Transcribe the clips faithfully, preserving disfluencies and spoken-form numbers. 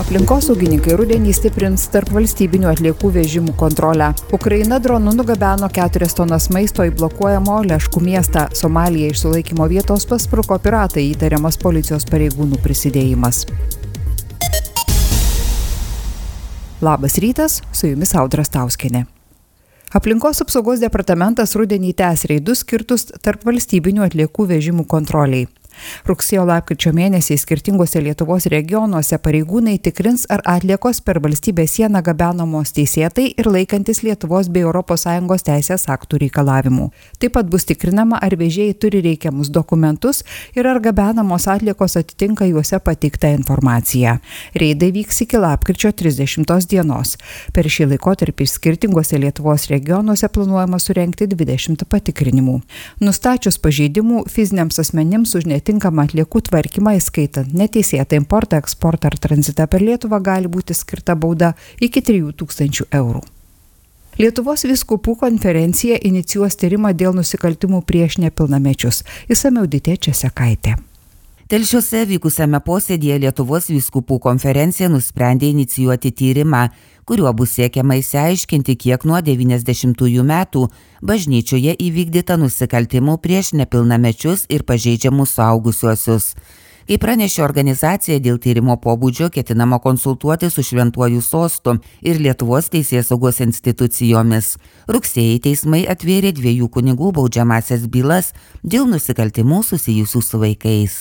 Aplinkosaugininkai rudenį stiprins tarp valstybinių atliekų vežimų kontrolę. Ukraina dronu nugabeno keturias tonas maisto į blokuojamo Oleškų miestą. Somalija iš sulaikymo vietos paspruko piratai, įtariamas policijos pareigūnų prisidėjimas. Labas rytas, su jumis Audra Stauskienė. Aplinkos apsaugos departamentas rudenį tęs reidus skirtus tarp valstybinių atliekų vežimų kontroliai. Rugsėjo lapkričio mėnesiais skirtingose Lietuvos regionuose pareigūnai tikrins, ar atliekos per valstybės sieną gabenamos teisėtai ir laikantis Lietuvos bei Europos Sąjungos teisės aktų reikalavimų. Taip pat bus tikrinama, ar vežėjai turi reikiamus dokumentus ir ar gabenamos atliekos atitinka juose pateiktą informaciją. Reidai vyks iki lapkričio trisdešimtos dienos. Per šį laikotarpį skirtingose Lietuvos regionuose planuojama surengti dvidešimt patikrinimų. Nustačius pažeidimų fiziniams asmenims už netinkamą tinkamą atliekų tvarkymą, įskaitant neteisėtą importą, eksportą ar tranzitą per Lietuvą, gali būti skirta bauda iki trijų tūkstančių eurų. Lietuvos vyskupų konferencija inicijuos tyrimą dėl nusikaltimų prieš nepilnamečius. Išsamiau Ditė Česekaitė. Telšiuose vykusiame posėdyje Lietuvos vyskupų konferencija nusprendė inicijuoti tyrimą, kuriuo bus siekiama išsiaiškinti, kiek nuo devyniasdešimtųjų metų bažnyčioje įvykdyta nusikaltimų prieš nepilnamečius ir pažeidžiamus suaugusiuosius. Kaip pranešė organizacija, dėl tyrimo pobūdžio ketinama konsultuoti su Šventuoju sostu ir Lietuvos teisėsaugos institucijomis. Rugsėjį teismai atvėrė dviejų kunigų baudžiamąsias bylas dėl nusikaltimų susijusių su vaikais.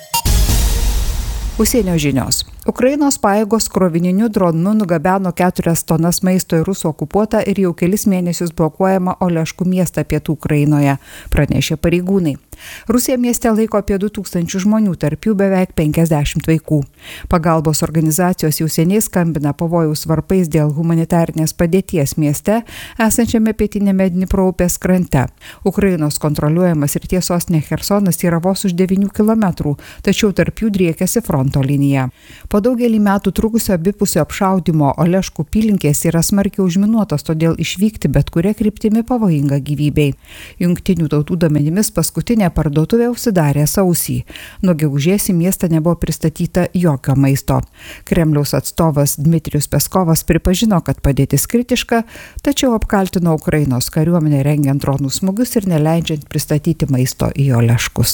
Užsienio žinios. Ukrainos pajėgos krovininiu dronu nugabeno keturias tonas maisto į Rusų okupuotą ir jau kelis mėnesius blokuojama Oleškų miestą pietų Ukrainoje, pranešė pareigūnai. Rusija mieste laiko apie du tūkstančius žmonių, tarp jų beveik penkiasdešimt vaikų. Pagalbos organizacijos jau seniai skambina pavojaus varpais dėl humanitarinės padėties mieste, esančiame pietinėme Dnipro upės krante. Ukrainos kontroliuojamas ir sostinė Chersonas yra vos už devynių kilometrų, tačiau tarp jų driekiasi fronto linija. Po daugelį metų trukusio abipusio apšaudymo Oleškų apylinkės yra smarkiai užminuotos, todėl išvykti bet kuria kryptimi pavojinga gyvybei. Jungtinių tautų duomenimis paskutinė parduotuvė užsidarė sausį. Nuo gegužės į miestą nebuvo pristatyta jokio maisto. Kremliaus atstovas Dmitrijus Peskovas pripažino, kad padėtis kritiška, tačiau apkaltino Ukrainos kariuomenę rengiant dronų smūgius ir neleidžiant pristatyti maisto į Oleškus.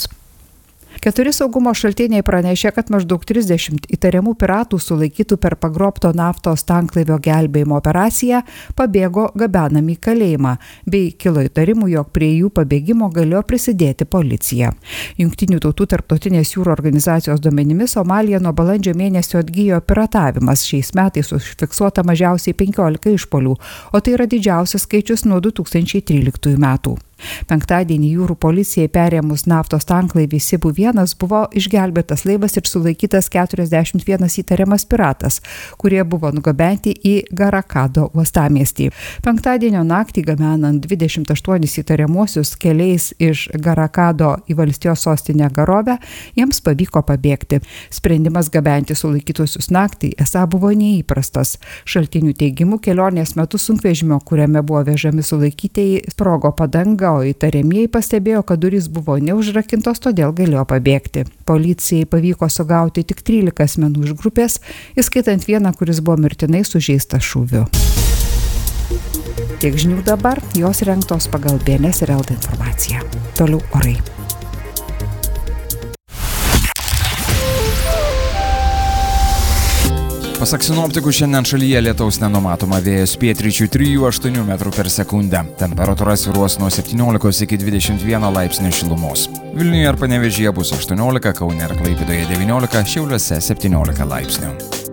Keturi saugumo šaltiniai pranešė, kad maždaug trisdešimt įtariamų piratų sulaikytų per pagrobto naftos tanklaivio gelbėjimo operaciją pabėgo gabenami į kalėjimą, bei kilo įtarimų, jog prie jų pabėgimo galėjo prisidėti policija. Jungtinių tautų tarptautinės jūrų organizacijos duomenimis Somalija nuo balandžio mėnesio atgijo piratavimas. Šiais metais užfiksuota mažiausiai penkiolika išpuolių, o tai yra didžiausias skaičius nuo du tūkstančiai tryliktųjų metų. Penktadienį jūrų policijai perėmus naftos tanklaivį Sibu vienas buvo išgelbėtas laivas ir sulaikytas keturiasdešimt vienas įtariamas piratas, kurie buvo nugabenti į Garakado uostamiestį. Penktadienio naktį gabenant dvidešimt aštuonis įtariamuosius keliais iš Garakado į valstijos sostinę Garovę, jiems pavyko pabėgti. Sprendimas gabenti sulaikytusius naktį esą buvo neįprastas. Šaltinių teigimu, kelionės metu sunkvežimio, kuriame buvo vežami sulaikytieji, sprogo padanga, o įtariamieji pastebėjo, kad durys buvo neužrakintos, todėl galėjo pabėgti. Policijai pavyko sugauti tik trylika asmenų iš grupės, įskaitant vieną, kuris buvo mirtinai sužeistas šūviu. Tiek žinių dabar, jos rengtos pagal B N S ir L D informaciją. Toliau orai. Pasak sinoptikų, šiandien šalyje lietaus nenumatoma, vėjas pietryčių trijų aštuonių metrų per sekundę. Temperatūra svyruos nuo septyniolikos iki dvidešimt vieno laipsnio šilumos. Vilniuje ir Panevėžyje bus aštuoniolika, Kaune ir Klaipėdoje devyniolika, Šiauliuose septyniolika laipsnių.